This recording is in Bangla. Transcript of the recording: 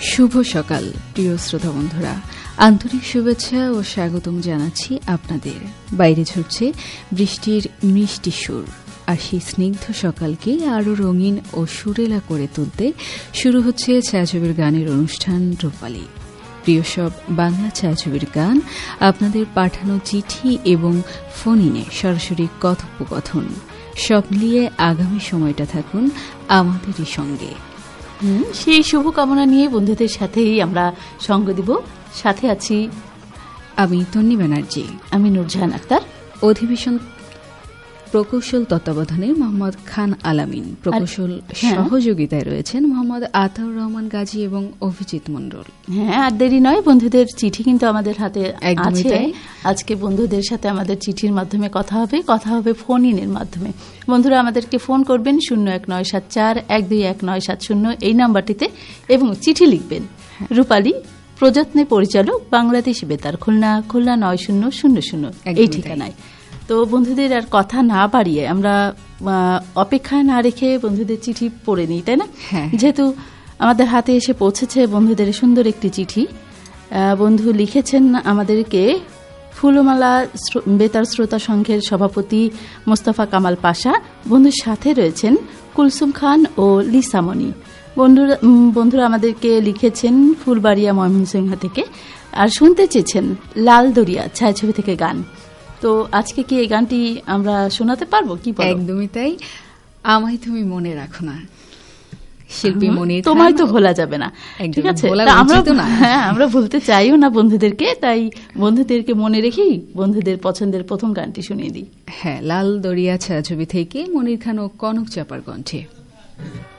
শুভ সকাল প্রিয় শ্রোতা বন্ধুরা, আন্তরিক শুভেচ্ছা ও স্বাগতম জানাচ্ছি আপনাদের। বাইরে ঝরছে বৃষ্টির মিষ্টি সুর, আর সেই স্নিগ্ধ সকালকে আরও রঙিন ও সুরেলা করে তুলতে শুরু হচ্ছে ছায়াছবির গানের অনুষ্ঠান রূপালী। প্রিয় সব বাংলা ছায়াছবির গান, আপনাদের পাঠানো চিঠি এবং ফোন-ইনে সরাসরি কথোপকথন সব মিলিয়ে আগামী সময়টা থাকুন আমাদেরই সঙ্গে। সেই শুভকামনা নিয়ে বন্ধুদের সাথেই আমরা সঙ্গ দিব। সাথে আছি আমি তন্নি ব্যানার্জি, আমি নুরজাহান আক্তার। অধিবেশন প্রকৌশল তত্ত্বাবধানে মোহাম্মদ খান আলামিন, প্রকৌশল সহযোগিতায় রয়েছেন মোহাম্মদ আতাউর রহমান গাজী এবং অভিজিৎ মণ্ডল। হ্যাঁ, আর দেরি নয়, বন্ধুদের চিঠি কিন্তু আমাদের হাতে আছে। আজকে বন্ধুদের সাথে আমাদের চিঠির মাধ্যমে কথা হবে ফোন ইনের মাধ্যমে। বন্ধুরা আমাদেরকে ফোন করবেন 01৯74121970 এই নাম্বারটিতে এবং চিঠি লিখবেন। রূপালী প্রযত্নে পরিচালক, বাংলাদেশ বেতার, খুলনা 9000 এই ঠিকানায়। তো বন্ধুদের আর কথা না বাড়িয়ে আমরা অপেক্ষায় না রেখে বন্ধুদের চিঠি পড়ে নিই, তাই না? যেহেতু আমাদের হাতে এসে পৌঁছেছে বন্ধুদের সুন্দর একটি চিঠি। বন্ধু লিখেছেন আমাদেরকে, ফুলমালা বেতার শ্রোতা সংঘের সভাপতি মোস্তফা কামাল পাশা। বন্ধুর সাথে রয়েছেন কুলসুম খান ও লিসামণি। বন্ধুরা আমাদেরকে লিখেছেন ফুলবাড়িয়া ময়মনসিংহ থেকে, আর শুনতে চেয়েছেন লাল দরিয়া ছায়াছবি থেকে গান। তো আজকে কি এই গানটি আমরা শোনাতে পারবো? কি একদমই তাই। আমায় তুমি মনে রাখো না, শিল্পী মনির, তোমায় তো ভোলা যাবে না। ঠিক আছে, আমরা ভুলতে চাইও না বন্ধুদেরকে, তাই বন্ধুদেরকে মনে রেখেই বন্ধুদের পছন্দের প্রথম গানটি শুনিয়ে দিই। হ্যাঁ, লাল দরিয়া ছায়াছবি থেকে মনির খান ও কনক চাপার কণ্ঠে।